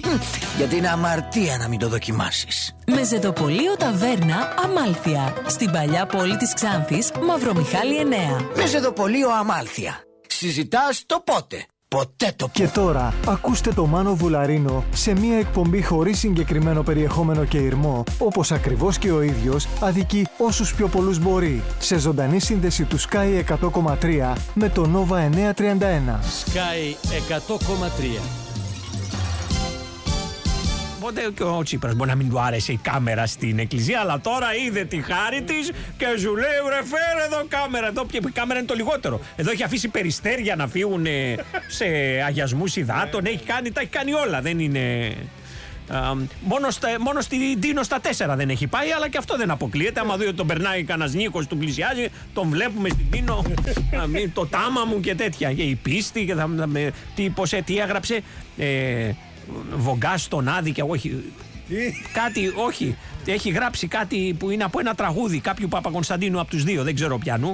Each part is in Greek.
Γιατί είναι αμαρτία να μην το δοκιμάσεις. Μεζεδοπολείο Ταβέρνα Αμάλθεια. Στην παλιά πόλη της Ξάνθης, Μαυρομιχάλη 9. Μεζεδοπολείο Αμάλθεια. Συζητάς το πότε. Ποτέ το Και τώρα ακούστε το Μάνο Βουλαρίνο σε μια εκπομπή χωρίς συγκεκριμένο περιεχόμενο και ηρμό, όπως ακριβώς και ο ίδιος αδικεί όσους πιο πολλούς μπορεί, σε ζωντανή σύνδεση του Sky 100,3 με το Nova 931. Sky 100,3. Οπότε και ο Τσίπρας μπορεί να μην του άρεσε η κάμερα στην εκκλησία, αλλά τώρα είδε τη χάρη της και σου λέει: βρε, φέρε εδώ κάμερα. Εδώ η κάμερα είναι το λιγότερο. Εδώ έχει αφήσει περιστέρια να φύγουν σε αγιασμούς υδάτων. Τα έχει κάνει όλα. Δεν είναι. Μόνο στην Τίνο στα 4 δεν έχει πάει, αλλά και αυτό δεν αποκλείεται. Άμα δει ότι τον περνάει κανένας Νίκος, του πλησιάζει, τον βλέπουμε στην Τίνο. Το τάμα μου και τέτοια. Και η πίστη, και τι έγραψε. Βογκά στον Άδη και όχι. Κάτι, όχι. Έχει γράψει κάτι που είναι από ένα τραγούδι κάποιου Παπακωνσταντίνου από τους δύο, δεν ξέρω πιανού.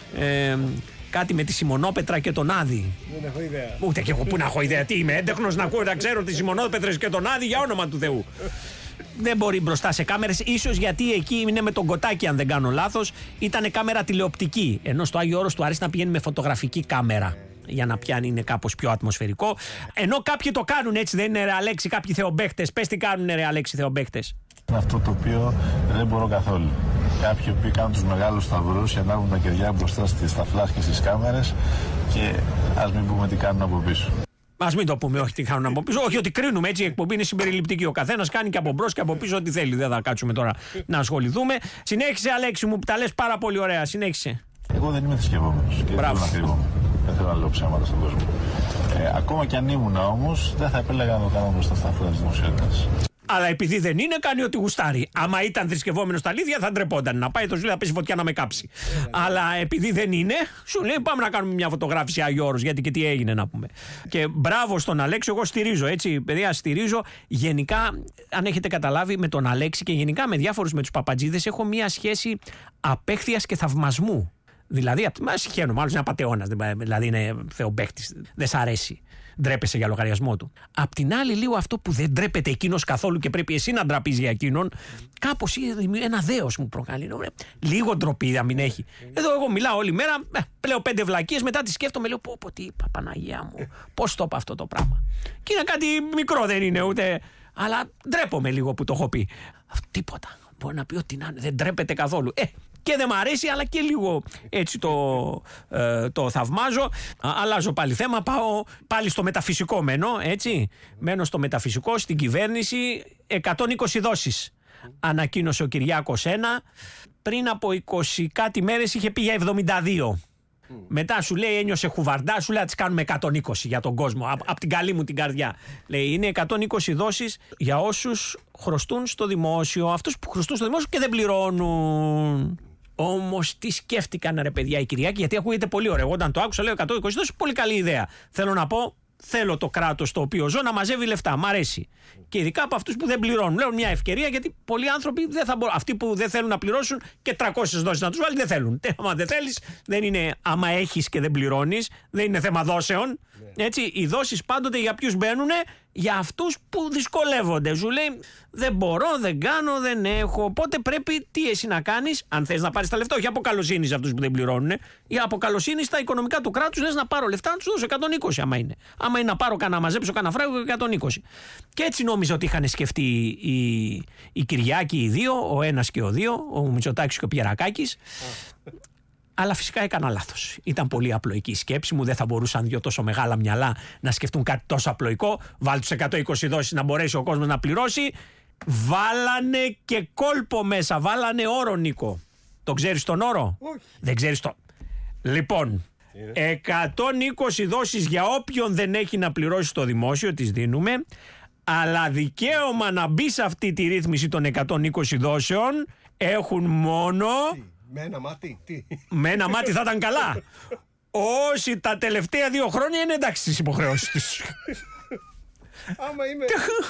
Κάτι με τη Σιμονόπετρα και τον Άδη. Δεν έχω ιδέα. Ούτε και εγώ που να έχω ιδέα. Τι είμαι, έντεχνος να ακούω, να ξέρω τις Σιμονόπετρες και τον Άδη, για όνομα του Θεού. Δεν μπορεί μπροστά σε κάμερες, ίσως γιατί εκεί είναι με τον Κοτάκη, αν δεν κάνω λάθος. Ήταν κάμερα τηλεοπτική. Ενώ στο Άγιο Όρος του αρέσει να πηγαίνει με φωτογραφική κάμερα, για να πιάνει, είναι κάπως πιο ατμοσφαιρικό. Ενώ κάποιοι το κάνουν έτσι, δεν είναι ρε Αλέξη, κάποιοι θεομπαίχτες. Πες τι κάνουν ρε Αλέξη θεομπαίχτες. Είναι αυτό το οποίο δεν μπορώ καθόλου. Κάποιοι που κάνουν τους μεγάλους σταυρούς και ανάβουν τα κεριά μπροστά στα φλάς και στις κάμερες και ας μην πούμε τι κάνουν από πίσω. Ας μην το πούμε, όχι τι κάνουν από πίσω. Όχι ότι κρίνουμε έτσι, η εκπομπή είναι συμπεριληπτική. Ο καθένας κάνει και από μπρος και από πίσω ό,τι θέλει. Δεν θα κάτσουμε τώρα να ασχοληθούμε. Συνέχισε, Αλέξη μου, που τα λες πάρα πολύ ωραία. Συνέχισε. Εγώ δεν είμαι θρησκευόμενος και δεν θέλω να κρύβομαι. Δεν θέλω να λέω ψέματα στον κόσμο. Ακόμα κι αν ήμουν όμως, δεν θα επέλεγα να το κάνω μπροστά στα φώτα της δημοσιότητας. Αλλά επειδή δεν είναι, κάνει ό,τι γουστάρει. Άμα ήταν θρησκευόμενος στα αλήθεια, θα ντρεπόταν. Να πάει το ζήλα να πέσει φωτιά να με κάψει. Αλλά επειδή δεν είναι, σου λέει: πάμε να κάνουμε μια φωτογράφηση Άγιο Όρος, γιατί και τι έγινε να πούμε. Και μπράβο στον Αλέξη, εγώ στηρίζω έτσι. Παιδιά, στηρίζω. Γενικά, αν έχετε καταλάβει, με τον Αλέξη και γενικά με διάφορους με τους παπατζίδες, έχω μια σχέση απέχθειας και θαυμασμού. Δηλαδή, μα συχαίνω, μάλλον είναι απατεώνας, δηλαδή είναι θεομπαίχτης, δεν σ' αρέσει. Ντρέπεσαι για λογαριασμό του. Απ' την άλλη, λίγο αυτό που δεν ντρέπεται εκείνος καθόλου και πρέπει εσύ να ντραπείς για εκείνον, κάπως ένα δέος μου προκαλεί. Λίγο ντροπή να μην έχει. Εδώ εγώ μιλάω όλη μέρα, πλέον 5 βλακίες, μετά τη σκέφτομαι, λέω: πω, τι είπα, Παναγία μου, πώς το είπα αυτό το πράγμα. Και είναι κάτι μικρό, δεν είναι ούτε. Αλλά ντρέπομαι λίγο που το έχω πει. Τίποτα. Μπορεί να πει ότι δεν ντρέπεται καθόλου. Και δεν μ' αρέσει, αλλά και λίγο έτσι το θαυμάζω. Αλλάζω πάλι θέμα, πάω πάλι στο μεταφυσικό έτσι. Μένω στο μεταφυσικό, στην κυβέρνηση. 120 δόσεις ανακοίνωσε ο Κυριάκος πριν από 20 κάτι μέρες είχε πει για 72. Μετά σου λέει, ένιωσε χουβαρντά, σου λέει: τις κάνουμε 120 για τον κόσμο. Από την καλή μου την καρδιά. Λέει: είναι 120 δόσεις για όσους χρωστούν στο δημόσιο. Αυτούς που χρωστούν στο δημόσιο και δεν πληρώνουν. Όμως τι σκέφτηκαν ρε παιδιά οι Κυριάκοι, γιατί ακούγεται πολύ ωραίο. Όταν το άκουσα, λέω 120 δόσεις, πολύ καλή ιδέα. Θέλω να πω, θέλω το κράτος το οποίο ζω να μαζεύει λεφτά. Μ' αρέσει. Και ειδικά από αυτούς που δεν πληρώνουν. Λέω μια ευκαιρία, γιατί πολλοί άνθρωποι δεν θα μπορούν. Αυτοί που δεν θέλουν να πληρώσουν και 300 δόσεις να τους βάλει δεν θέλουν. Άμα δεν θέλεις, δεν είναι άμα έχεις και δεν πληρώνεις. Δεν είναι θέμα δόσεων. Έτσι, οι δόσεις πάντοτε για ποιους μπαίνουνε? Για αυτούς που δυσκολεύονται. Σου λέει: δεν μπορώ, δεν κάνω, δεν έχω. Οπότε πρέπει τι εσύ να κάνεις, αν θες να πάρεις τα λεφτά, όχι από καλοσύνη σε αυτούς που δεν πληρώνουν. Ή από καλοσύνη στα οικονομικά του κράτους, λες να πάρω λεφτά, να τους δώσω 120 άμα είναι. Άμα είναι να πάρω να μαζέψω κανένα φράγκο, 120. Και έτσι νόμιζα ότι είχαν σκεφτεί οι Κυριάκοι οι δύο, ο ένας και ο δύο, ο Μητσοτάκης και ο Πιερακάκης. Αλλά φυσικά έκανα λάθος. Ήταν πολύ απλοϊκή η σκέψη μου. Δεν θα μπορούσαν δύο τόσο μεγάλα μυαλά να σκεφτούν κάτι τόσο απλοϊκό. Βάλει τους 120 δόσεις να μπορέσει ο κόσμος να πληρώσει. Βάλανε και κόλπο μέσα. Βάλανε όρο, Νίκο. Το ξέρεις τον όρο? Όχι. Δεν ξέρεις το. Λοιπόν, 120 δόσεις για όποιον δεν έχει να πληρώσει στο δημόσιο, τις δίνουμε. Αλλά δικαίωμα να μπει σε αυτή τη ρύθμιση των 120 δόσεων έχουν μόνο. Με ένα μάτι, τι? Με ένα μάτι θα ήταν καλά. Όσοι τα τελευταία 2 χρόνια είναι εντάξει στις υποχρεώσεις τους. Άμα είμαι.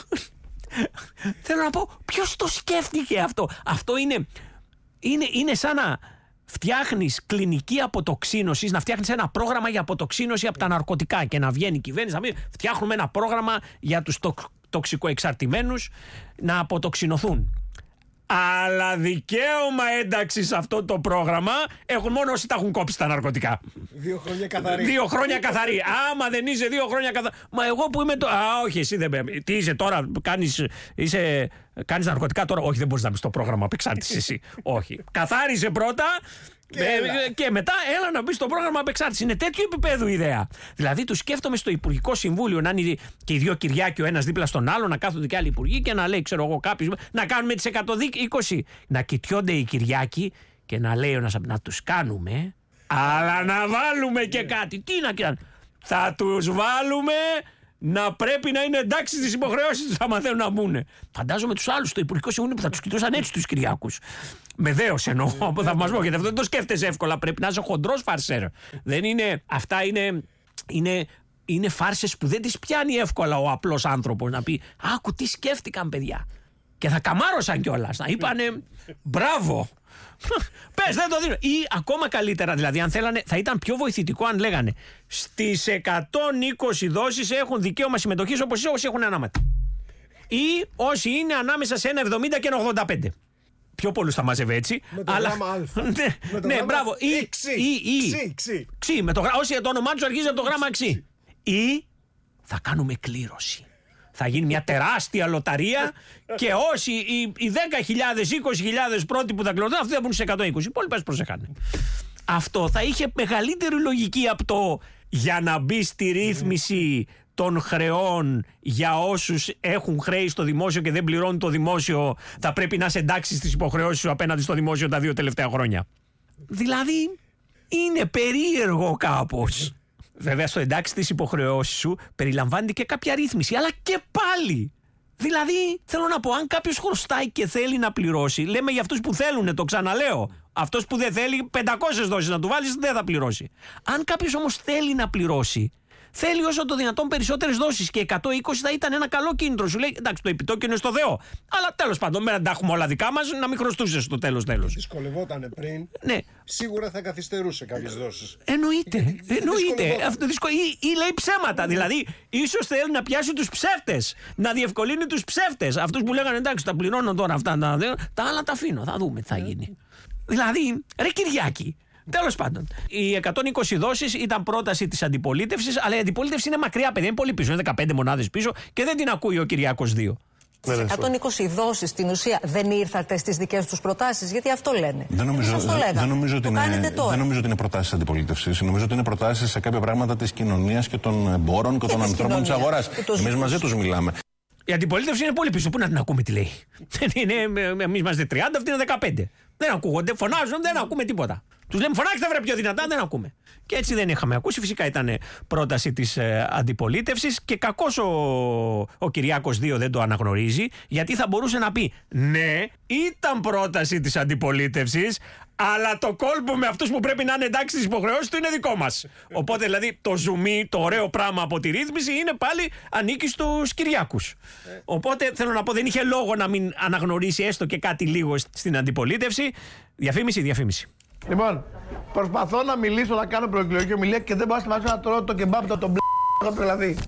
Θέλω να πω, ποιος το σκέφτηκε αυτό? Αυτό είναι σαν να φτιάχνεις κλινική αποτοξίνωση, να φτιάχνεις ένα πρόγραμμα για αποτοξίνωση από τα ναρκωτικά και να βγαίνει η κυβέρνηση να πει: φτιάχνουμε ένα πρόγραμμα για τους τοξικοεξαρτημένους να αποτοξινωθούν. Αλλά δικαίωμα ένταξη σε αυτό το πρόγραμμα έχουν μόνο όσοι τα έχουν κόψει τα ναρκωτικά. 2 χρόνια καθαρή. 2 χρόνια καθαρή. Άμα δεν είσαι 2 χρόνια καθαρή. Μα εγώ που είμαι το. Όχι, εσύ δεν. Τι είσαι τώρα, κάνεις ναρκωτικά τώρα. Όχι, δεν μπορείς να μπεις στο πρόγραμμα απεξάρτησης εσύ. Όχι. Καθάρισε πρώτα. Και μετά έλα να μπει στο πρόγραμμα απεξάρτηση. Είναι τέτοιο επίπεδο ιδέα. Δηλαδή, του σκέφτομαι στο Υπουργικό Συμβούλιο να είναι και οι 2 Κυριάκοι ο ένας δίπλα στον άλλο, να κάθονται και άλλοι υπουργοί και να λέει, ξέρω εγώ, κάποιο να κάνουμε τις 120. Να κοιτιόνται οι Κυριάκοι και να λέει να τους κάνουμε, αλλά να βάλουμε και κάτι. Τι να κάνουμε. Θα τους βάλουμε να πρέπει να είναι εντάξει στις υποχρεώσεις τους, άμα θέλουν να μπουν. Φαντάζομαι τους άλλους στο Υπουργικό Συμβούλιο που θα τους κοιτούσαν έτσι τους Κυριάκους. Με δέος εννοώ, από θαυμασμό, γιατί αυτό δεν το σκέφτεσαι εύκολα. Πρέπει να είσαι χοντρός φαρσέρ. Δεν είναι. Αυτά είναι φάρσες που δεν τις πιάνει εύκολα ο απλός άνθρωπος να πει άκου τι σκέφτηκαν παιδιά. Και θα καμάρωσαν κιόλας. Να είπανε μπράβο. Πες, δεν το δίνω. Ή ακόμα καλύτερα, δηλαδή, αν θέλανε, θα ήταν πιο βοηθητικό αν λέγανε στις 120 δόσεις έχουν δικαίωμα συμμετοχής όπως όσοι έχουν ανάματη. Ή όσοι είναι ανάμεσα σε ένα 70 και ένα 85. Πιο πολλούς θα μαζεύει έτσι. Με το γράμμα Α. Ναι, μπράβο. Ξι. Όσοι το όνομά τους αρχίζει από το γράμμα Ξι. Ή θα κάνουμε κλήρωση. Θα γίνει μια τεράστια λοταρία και όσοι οι 10.000, 20.000 πρώτοι που θα κληρωθούν, αυτοί θα μπουν σε 120. Οι υπόλοιπες προσεχάνε. Αυτό θα είχε μεγαλύτερη λογική από το για να μπει στη ρύθμιση των χρεών για όσους έχουν χρέη στο δημόσιο και δεν πληρώνουν το δημόσιο, θα πρέπει να είσαι εντάξει στις υποχρεώσεις σου απέναντι στο δημόσιο τα 2 τελευταία χρόνια. Δηλαδή είναι περίεργο κάπως. Βέβαια, στο εντάξει της υποχρεώσεις σου περιλαμβάνεται και κάποια ρύθμιση, αλλά και πάλι. Δηλαδή, θέλω να πω, αν κάποιος χρωστάει και θέλει να πληρώσει, λέμε για αυτούς που θέλουν, το ξαναλέω. Αυτός που δεν θέλει, 500 δόσεις να του βάλεις, δεν θα πληρώσει. Αν κάποιος όμως θέλει να πληρώσει, θέλει όσο το δυνατόν περισσότερες δόσεις και 120 θα ήταν ένα καλό κίνητρο. Σου λέει, εντάξει, το επιτόκιο είναι στο Θεό. Αλλά τέλος πάντων, να τα έχουμε όλα δικά μας, να μην χρωστούσε στο τέλος. Δυσκολευόταν πριν. Ναι. Σίγουρα θα καθυστερούσε κάποιες δόσεις. Εννοείται. Αυτό ή λέει ψέματα. Δηλαδή, ίσως θέλει να πιάσει τους ψεύτες. Να διευκολύνει τους ψεύτες. Αυτούς που λέγανε, εντάξει, τα πληρώνω τώρα αυτά. Τα άλλα τα αφήνω. Θα δούμε τι θα γίνει. Δηλαδή, ρε Κυριάκη. Τέλος πάντων, οι 120 δόσεις ήταν πρόταση της αντιπολίτευσης, αλλά η αντιπολίτευση είναι μακριά, παιδιά, είναι πολύ πίσω. Είναι 15 μονάδες πίσω και δεν την ακούει ο Κυριάκος 2. 120 δόσεις στην ουσία δεν ήρθατε στις δικές τους προτάσεις, γιατί αυτό λένε. Δεν νομίζω ότι είναι προτάσεις αντιπολίτευσης. Νομίζω ότι είναι προτάσεις σε κάποια πράγματα της κοινωνίας και των εμπόρων και των ανθρώπων της αγοράς. Εμείς μαζί τους μιλάμε. Η αντιπολίτευση είναι πολύ πίσω. Πού να την ακούμε τι λέει. Εμείς είμαστε 30, αυτή είναι 15. Δεν ακούγονται, φωνάζουν, δεν ακούμε τίποτα. Τους λέμε φωνάξτε βρε πιο δυνατά, δεν ακούμε. Και έτσι δεν είχαμε ακούσει. Φυσικά ήταν πρόταση της αντιπολίτευσης και κακώς ο Κυριάκος 2 δεν το αναγνωρίζει, γιατί θα μπορούσε να πει ναι, ήταν πρόταση της αντιπολίτευσης, αλλά το κόλπο με αυτούς που πρέπει να είναι εντάξει στις υποχρεώσεις του είναι δικό μας. Οπότε δηλαδή το ζουμί, το ωραίο πράγμα από τη ρύθμιση είναι πάλι ανήκει στους Κυριάκους. Οπότε θέλω να πω, δεν είχε λόγο να μην αναγνωρίσει έστω και κάτι λίγο στην αντιπολίτευση. Διαφήμιση. Λοιπόν, προσπαθώ να μιλήσω, να κάνω προεκλογική ομιλία και δεν πάω να σταματήσω να τρώω το κεμπάπ το μπλε. Έχω τρελαθεί.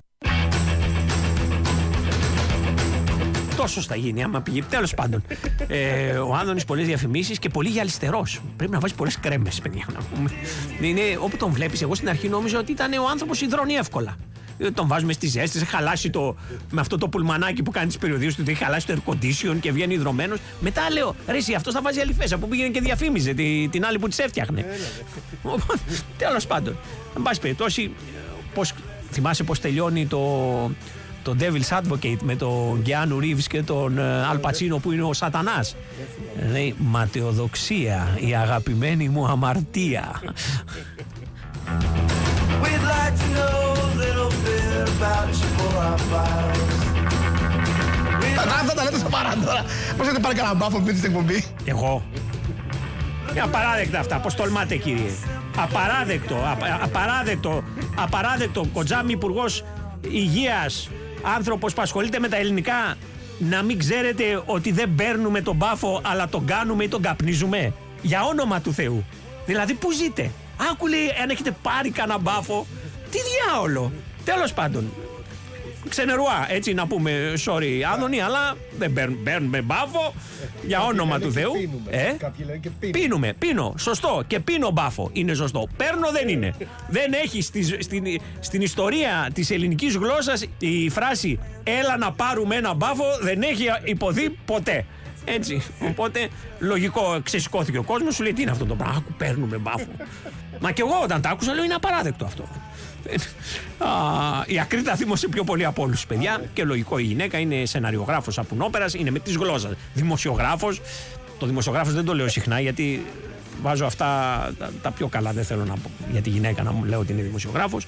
Τόσο θα γίνει, άμα πήγε. Τέλος πάντων. Ο Άδωνης πολλές διαφημίσεις και πολύ γυαλιστερός. Πρέπει να βάζει πολλές κρέμες, παιδιά. Είναι, όπου τον βλέπεις, εγώ στην αρχή νόμιζα ότι ήταν ο άνθρωπος υδρώνει εύκολα. Τον βάζουμε στη ζέστη, έχει χαλάσει με αυτό το πουλμανάκι που κάνει τις περιοδίες του, έχει χαλάσει το air condition και βγαίνει υδρωμένος. Μετά λέω, ρε εσύ, αυτός θα βάζει αληφές, από πήγαινε και διαφήμιζε την άλλη που τις έφτιαχνε. Τέλος πάντων, εν πάση περιπτώσει, θυμάσαι πώς τελειώνει το Devil's Advocate με τον Γκιάνου Ρίβς και τον Αλ Πατσίνο που είναι ο σατανάς. Λέει, ματαιοδοξία, η αγαπημένη μου αμαρτία. Αυτά τα λέτε στο παρά τώρα. Πώς έχετε πάρει κανένα μπάφο πριν στην εκπομπή. Εγώ. Είναι απαράδεκτα αυτά. Πώς τολμάτε κύριε. Απαράδεκτο. Κοντζάμι υπουργός υγείας, άνθρωπος που ασχολείται με τα ελληνικά, να μην ξέρετε ότι δεν παίρνουμε τον μπάφο αλλά τον κάνουμε ή τον καπνίζουμε. Για όνομα του Θεού. Δηλαδή πού ζείτε. Άκου λέει αν έχετε πάρει κανένα μπάφο. Τι διάολο. Τέλος πάντων. ξενερουά, έτσι να πούμε. Sorry, Άδωνη, αλλά δεν παίρνουμε μπάφο για όνομα του Θεού. Κάποιοι λένε και πίνουμε. Πίνω. Σωστό. Και πίνω μπάφο. Είναι σωστό. Παίρνω δεν είναι. Δεν έχει στην ιστορία της ελληνικής γλώσσας η φράση «έλα να πάρουμε ένα μπάφο» δεν έχει υποθεί ποτέ. Έτσι. Οπότε λογικό, ξεσηκώθηκε ο κόσμος, σου λέει τι είναι αυτό το πράγμα. Άκου, παίρνουμε μπάφο. Μα και εγώ όταν τα άκουσα λέω είναι απαράδεκτο αυτό. Η Ακρίτα θύμωσε πιο πολύ από όλους, παιδιά. Και λογικό, η γυναίκα είναι σεναριογράφος απουνόπερας, είναι με της γλώσσας. Δημοσιογράφος. Το δημοσιογράφος δεν το λέω συχνά γιατί βάζω αυτά τα πιο καλά. Δεν θέλω να πω για τη γυναίκα να μου λέω ότι είναι δημοσιογράφος.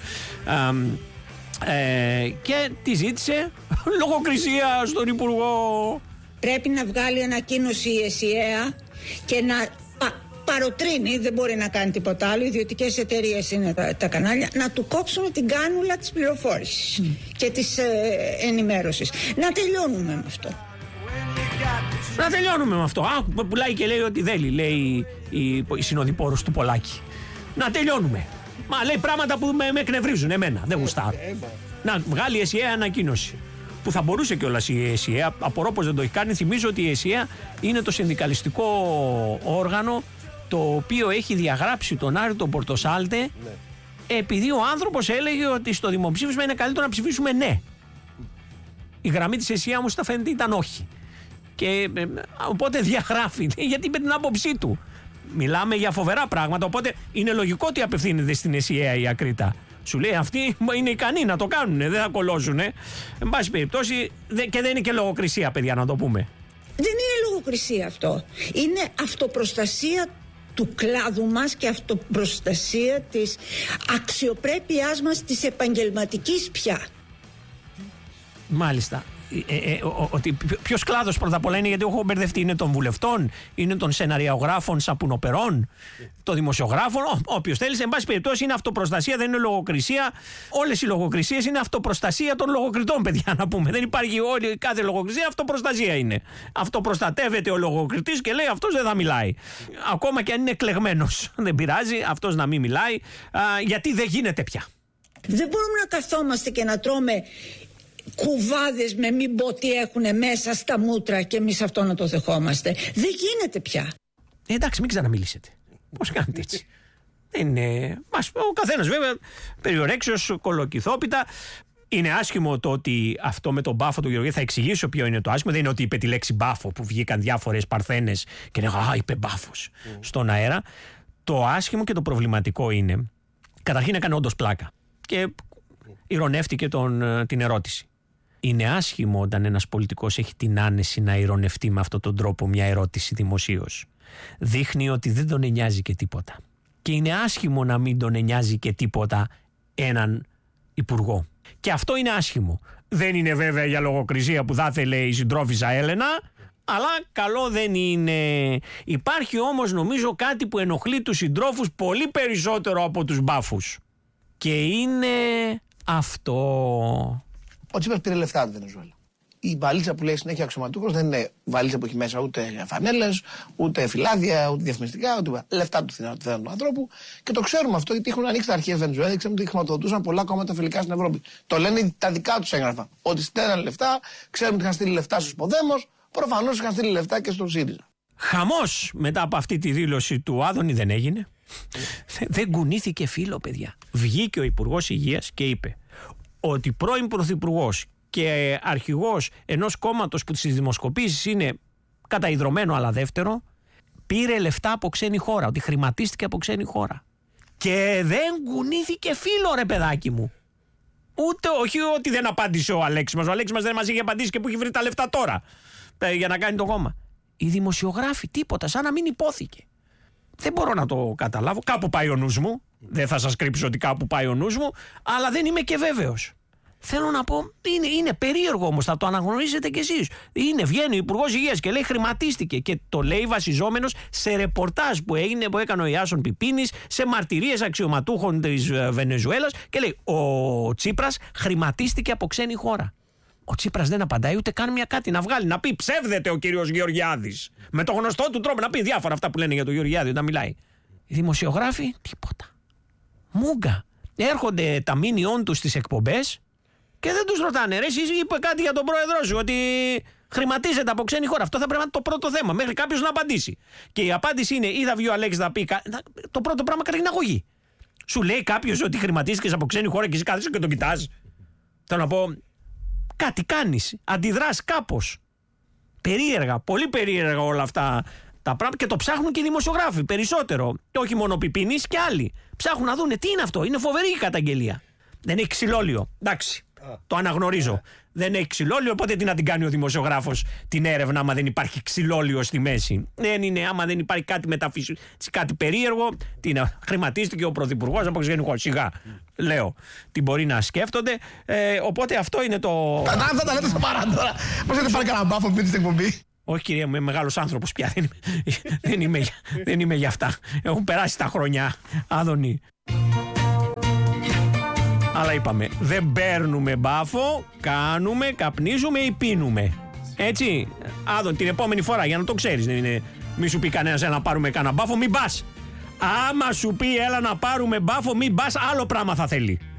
Και τη ζήτησε λογοκρισία στον Υπουργό. Πρέπει να βγάλει ανακοίνωση η ΕΣΥΑ και να παροτρύνει, δεν μπορεί να κάνει τίποτα άλλο, ιδιωτικές εταιρείες είναι τα κανάλια, να του κόψουν την κάνουλα της πληροφόρησης και της ενημέρωσης. Να τελειώνουμε με αυτό. Να τελειώνουμε με αυτό. Πουλάει και λέει ότι δεν λέει η συνοδοιπόρος του Πολάκη. Να τελειώνουμε. Μα λέει πράγματα που με εκνευρίζουν εμένα. Δεν γουστάρω. Να βγάλει η ΕΣΥΑ ανακοίνωση. Που θα μπορούσε κιόλας η ΕΣΥΑ, απορώ πως δεν το έχει κάνει. Θυμίζω ότι η ΕΣΥΑ είναι το συνδικαλιστικό όργανο το οποίο έχει διαγράψει τον Άρη τον Πορτοσάλτε, επειδή ο άνθρωπος έλεγε ότι στο δημοψήφισμα είναι καλύτερο να ψηφίσουμε ναι. Η γραμμή της ΕΣΥΑ όμως τα φαίνεται ήταν όχι. Και οπότε διαγράφει, γιατί είπε την άποψή του. Μιλάμε για φοβερά πράγματα, οπότε είναι λογικό ότι απευθύνεται στην ΕΣΥΑ η Ακρίτα. Σου λέει αυτοί είναι ικανοί να το κάνουν, δεν θα κολλώσουν. Εν πάση περιπτώσει, και δεν είναι και λογοκρισία, παιδιά, να το πούμε. Δεν είναι λογοκρισία αυτό. Είναι αυτοπροστασία του κλάδου μας και αυτοπροστασία της αξιοπρέπειάς μας της επαγγελματικής πια. Μάλιστα. Ότι ποιος κλάδος πρώτα απ' όλα είναι, γιατί έχω μπερδευτεί, είναι των βουλευτών, είναι των σεναριογράφων σαπουνοπερών, των δημοσιογράφων, όποιος θέλει. Εν πάση περιπτώσει είναι αυτοπροστασία, δεν είναι λογοκρισία. Όλες οι λογοκρισίες είναι αυτοπροστασία των λογοκριτών, παιδιά, να πούμε. Δεν υπάρχει κάθε λογοκρισία, αυτοπροστασία είναι. Αυτοπροστατεύεται ο λογοκριτής και λέει αυτός δεν θα μιλάει. Ακόμα και αν είναι εκλεγμένος. Δεν πειράζει, αυτός να μην μιλάει, γιατί δεν γίνεται πια. Δεν μπορούμε να καθόμαστε και να τρώμε κουβάδες με μην πω τι έχουν μέσα στα μούτρα και εμείς αυτό να το δεχόμαστε. Δεν γίνεται πια. Εντάξει, μην ξαναμιλήσετε. Πώς κάνετε έτσι? Ο καθένας βέβαια περιορέξεως, κολοκυθόπιτα. Είναι άσχημο το ότι αυτό με τον μπάφο του Γεωργίου, θα εξηγήσω ποιο είναι το άσχημο. Δεν είναι ότι είπε τη λέξη μπάφο που βγήκαν διάφορες παρθένες και λέγανε είπε μπάφος στον αέρα. Το άσχημο και το προβληματικό είναι, καταρχήν έκανε όντως πλάκα και ειρωνεύτηκε την ερώτηση. Είναι άσχημο όταν ένας πολιτικός έχει την άνεση να ειρωνευτεί με αυτόν τον τρόπο μια ερώτηση δημοσίως. Δείχνει ότι δεν τον νοιάζει και τίποτα. Και είναι άσχημο να μην τον νοιάζει και τίποτα έναν υπουργό. Και αυτό είναι άσχημο. Δεν είναι βέβαια για λογοκρισία που θα ήθελε η συντρόφισσα Έλενα, αλλά καλό δεν είναι. Υπάρχει όμως νομίζω κάτι που ενοχλεί τους συντρόφους πολύ περισσότερο από τους μπάφους. Και είναι αυτό. Ο Τσίπρας πήρε λεφτά από τη Βενεζουέλα. Η βαλίτσα που λέει συνέχεια αξιωματούχος δεν είναι βαλίτσα που έχει μέσα ούτε φανέλες, ούτε φυλάδια, ούτε διαφημιστικά, ούτε λεφτά του ανθρώπου. Και το ξέρουμε αυτό γιατί έχουν ανοίξει τα αρχεία Βενεζουέλα και ξέρουμε ότι χρηματοδοτούσαν πολλά κόμματα φιλικά στην Ευρώπη. Το λένε τα δικά τους έγγραφα. Ότι στέλναν λεφτά, ξέρουμε ότι είχαν στείλει λεφτά στους Ποδέμος, προφανώς είχαν στείλει λεφτά και στον ΣΥΡΙΖΑ. Χαμός μετά από αυτή τη δήλωση του Άδωνη δεν έγινε. Δεν κουνήθηκε φύλλο, παιδιά. Βγήκε ο Υπουργός Υγείας και είπε ότι πρώην Πρωθυπουργός και αρχηγός ενός κόμματος που στις δημοσκοπήσεις είναι καταϊδρωμένο αλλά δεύτερο, πήρε λεφτά από ξένη χώρα, ότι χρηματίστηκε από ξένη χώρα. Και δεν κουνήθηκε φύλλο, ρε παιδάκι μου. Όχι ότι δεν απάντησε ο Αλέξης μας. Ο Αλέξης μας δεν μας είχε απαντήσει και που έχει βρει τα λεφτά τώρα για να κάνει το κόμμα. Οι δημοσιογράφοι τίποτα, σαν να μην υπόθηκε. Δεν μπορώ να το καταλάβω. Κάπου πάει ο νους μου. Δεν θα σας κρύψω ότι κάπου πάει ο νους μου, αλλά δεν είμαι και βέβαιος. Θέλω να πω, είναι περίεργο όμως, θα το αναγνωρίσετε κι εσείς. Βγαίνει ο Υπουργός Υγείας και λέει χρηματίστηκε και το λέει βασιζόμενος σε ρεπορτάζ που έκανε ο Ιάσον Πιπίνης, σε μαρτυρίες αξιωματούχων της Βενεζουέλας και λέει ο Τσίπρας χρηματίστηκε από ξένη χώρα. Ο Τσίπρας δεν απαντάει ούτε καν μια κάτι να βγάλει, να πει ψεύδεται ο κύριος Γεωργιάδης. Με το γνωστό του τρόπο να πει διάφορα αυτά που λένε για τον Γεωργιάδη όταν μιλάει. Οι δημοσιογράφοι τίποτα. Μούγκα. Έρχονται τα μίνιον τους στις εκπομπές, Και δεν τους ρωτάνε. Ρε, εσείς είπε κάτι για τον πρόεδρό σου, ότι χρηματίζεται από ξένη χώρα. Αυτό θα πρέπει να είναι το πρώτο θέμα. Μέχρι κάποιος να απαντήσει. Και η απάντηση είναι, ή θα βγει ο Αλέξης να πει. Το πρώτο πράγμα καταρχήν αγωγή. Σου λέει κάποιος ότι χρηματίστηκες από ξένη χώρα και εσύ κάθεσαι και τον κοιτάς. Θέλω να πω, κάτι κάνεις. Αντιδράς κάπως. Περίεργα, πολύ περίεργα όλα αυτά τα πράγματα και το ψάχνουν και οι δημοσιογράφοι περισσότερο. Και όχι μόνο ο Πιπίνης και άλλοι. Ψάχνουν να δούνε τι είναι αυτό. Είναι φοβερή η καταγγελία. Δεν έχει ξυλόλιο. Εντάξει. Το αναγνωρίζω. Δεν έχει ξυλόλιο, οπότε τι να την κάνει ο δημοσιογράφος την έρευνα, άμα δεν υπάρχει ξυλόλιο στη μέση. Δεν είναι, άμα δεν υπάρχει κάτι μεταφυσικό, κάτι περίεργο. Τι να, χρηματίστηκε ο πρωθυπουργός από ξένη χώρα. Σιγά, λέω. Τι μπορεί να σκέφτονται. Οπότε αυτό είναι το. Θα τα λέτε στο παρά τώρα. Πώς δεν πάρει κανένα μπάφο πριν στην εκπομπή. Όχι, κυρία μου, είμαι μεγάλος άνθρωπος πια. Δεν είμαι για αυτά. Έχουν περάσει τα χρόνια, Άδωνη. Αλλά είπαμε, δεν παίρνουμε μπάφο, κάνουμε, καπνίζουμε ή πίνουμε. Έτσι, Άδων, την επόμενη φορά, για να το ξέρεις, δεν είναι, μη σου πει κανένας να πάρουμε κανένα μπάφο, μην πας. Άμα σου πει έλα να πάρουμε μπάφο, μην πας, άλλο πράγμα θα θέλει.